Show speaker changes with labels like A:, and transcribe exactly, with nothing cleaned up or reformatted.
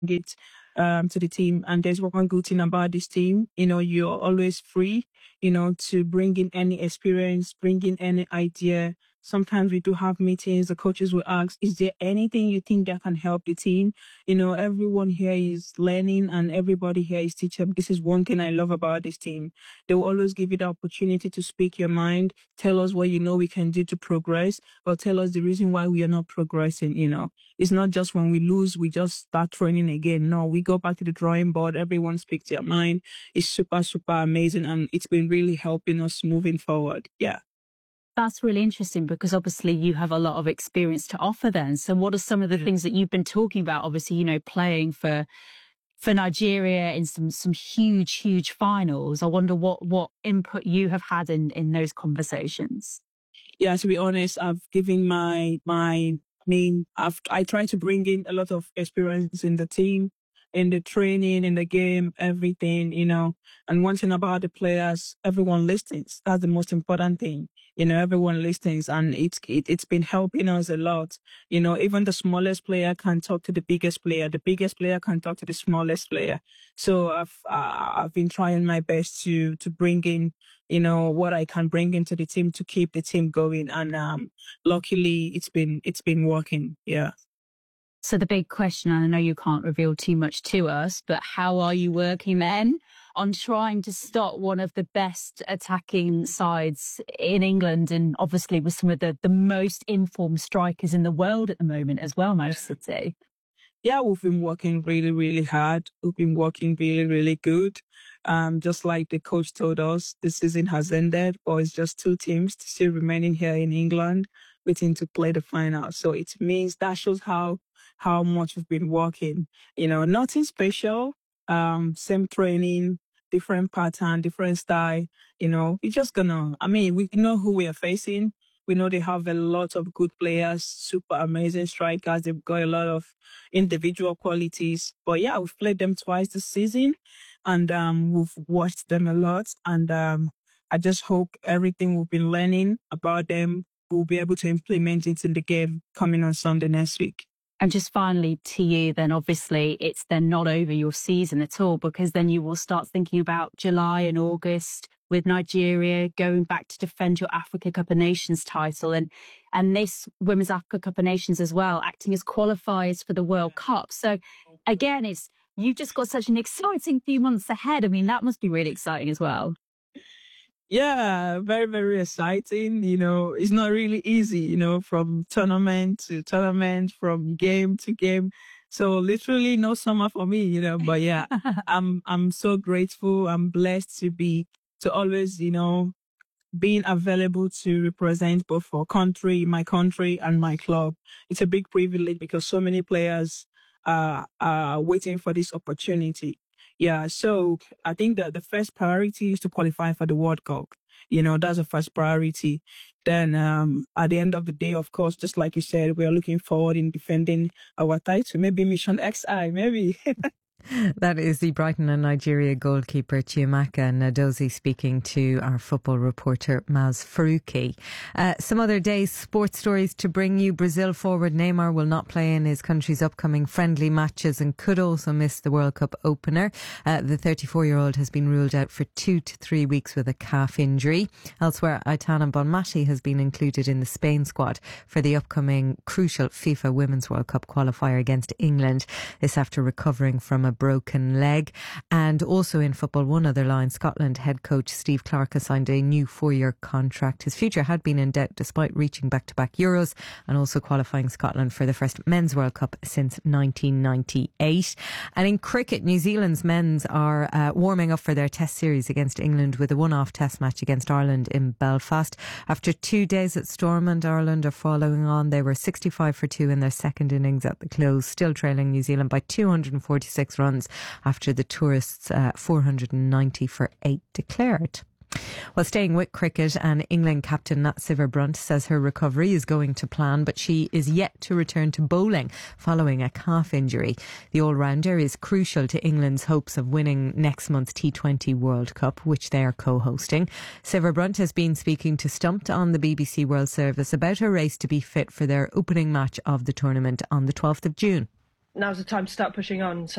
A: it um, to the team. And there's one good thing about this team, you know, you're always free, you know, to bring in any experience, bring in any idea. Sometimes we do have meetings. The coaches will ask, is there anything you think that can help the team? You know, everyone here is learning and everybody here is teaching. This is one thing I love about this team. They will always give you the opportunity to speak your mind, tell us what you know we can do to progress, or tell us the reason why we are not progressing, you know. It's not just when we lose, we just start training again. No, we go back to the drawing board. Everyone speaks their mind. It's super, super amazing. And it's been really helping us moving forward. Yeah.
B: That's really interesting because obviously you have a lot of experience to offer then. So what are some of the things that you've been talking about? Obviously, you know, playing for for Nigeria in some some huge, huge finals. I wonder what what input you have had in, in those conversations.
A: Yeah, to be honest, I've given my my I mean, I've I try to bring in a lot of experience in the team, in the training, in the game, everything, you know. And one thing about the players, everyone listens. That's the most important thing. You know, everyone listens, and it's it, it's been helping us a lot. You know, even the smallest player can talk to the biggest player. The biggest player can talk to the smallest player. So I've uh, I've been trying my best to to bring in, you know, what I can bring into the team to keep the team going. And um, luckily, it's been it's been working. Yeah.
B: So the big question, and I know you can't reveal too much to us, but how are you working then on trying to stop one of the best attacking sides in England, and obviously with some of the, the most informed strikers in the world at the moment as well, most would say?
A: Yeah, we've been working really, really hard. We've been working really, really good. Um, just like the coach told us, the season has ended, but it's just two teams still remaining here in England, waiting to play the final. So it means that shows how how much we've been working. You know, nothing special. Um, same training, different pattern, different style. You know, you're just gonna. I mean, we know who we are facing. We know they have a lot of good players, super amazing strikers. They've got a lot of individual qualities. But yeah, we've played them twice this season, and um, we've watched them a lot. And um, I just hope everything we've been learning about them, we'll be able to implement it in the game coming on Sunday next week.
B: And just finally to you, then obviously it's then not over your season at all, because then you will start thinking about July and August with Nigeria going back to defend your Africa Cup of Nations title, and and this Women's Africa Cup of Nations as well, acting as qualifiers for the World Cup. So again, it's you've just got such an exciting few months ahead. I mean, that must be really exciting as well.
A: Yeah, very, very exciting. You know, it's not really easy, you know, from tournament to tournament, from game to game. So literally no summer for me, you know, but yeah, I'm, I'm so grateful. I'm blessed to be, to always, you know, being available to represent both for country, my country and my club. It's a big privilege because so many players uh, are waiting for this opportunity. Yeah, so I think that the first priority is to qualify for the World Cup. You know, that's the first priority. Then um, at the end of the day, of course, just like you said, we are looking forward in defending our title. Maybe Mission X I, maybe.
C: That is the Brighton and Nigeria goalkeeper Chiamaka Nnadozie speaking to our football reporter Maz Faruqi. Uh, some other day's sports stories to bring you. Brazil forward Neymar will not play in his country's upcoming friendly matches and could also miss the World Cup opener. Uh, the thirty-four-year-old has been ruled out for two to three weeks with a calf injury. Elsewhere, Aitana Bonmati has been included in the Spain squad for the upcoming crucial FIFA Women's World Cup qualifier against England. This after recovering from a broken leg. And also in football, one other line, Scotland head coach Steve Clarke has signed a new four-year contract. His future had been in doubt despite reaching back-to-back Euros and also qualifying Scotland for the first Men's World Cup since nineteen ninety-eight. And in cricket, New Zealand's men's are uh, warming up for their test series against England with a one-off test match against Ireland in Belfast. After two days at Stormont, Ireland are following on. They were sixty-five for two in their second innings at the close, still trailing New Zealand by two hundred forty-six runs after the tourists uh, four hundred ninety for eight declared. Well, staying with cricket, and England captain Nat Sciver-Brunt says her recovery is going to plan, but she is yet to return to bowling following a calf injury. The all-rounder is crucial to England's hopes of winning next month's T twenty World Cup, which they are co-hosting. Sciver-Brunt has been speaking to Stumped on the B B C World Service about her race to be fit for their opening match of the tournament on the twelfth of June.
D: Now's the time to start pushing on. So